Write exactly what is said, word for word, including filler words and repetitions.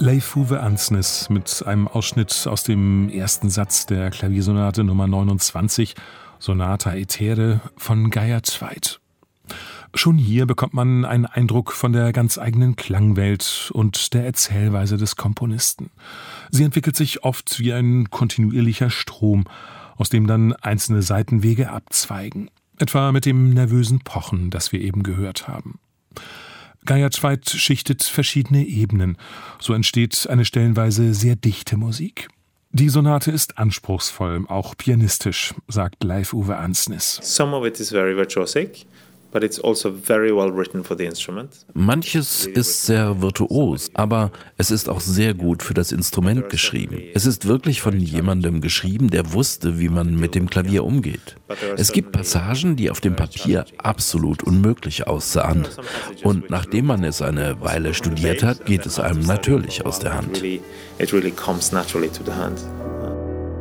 Leif Uwe Andsnes mit einem Ausschnitt aus dem ersten Satz der Klaviersonate Nummer neunundzwanzig, Sonata Etere von Geyer Zweit. Schon hier bekommt man einen Eindruck von der ganz eigenen Klangwelt und der Erzählweise des Komponisten. Sie entwickelt sich oft wie ein kontinuierlicher Strom, aus dem dann einzelne Seitenwege abzweigen. Etwa mit dem nervösen Pochen, das wir eben gehört haben. Geyer Zweit schichtet verschiedene Ebenen. So entsteht eine stellenweise sehr dichte Musik. Die Sonate ist anspruchsvoll, auch pianistisch, sagt Leif Uwe Andsnes. Some of it is very virtuosic. But it's also very well written for the instrument. Manches ist sehr virtuos, aber es ist auch sehr gut für das Instrument geschrieben. Es ist wirklich von jemandem geschrieben, der wusste, wie man mit dem Klavier umgeht. Es gibt Passagen, die auf dem Papier absolut unmöglich aussahen. Und nachdem man es eine Weile studiert hat, geht es einem natürlich aus der Hand. It really comes naturally to the hand.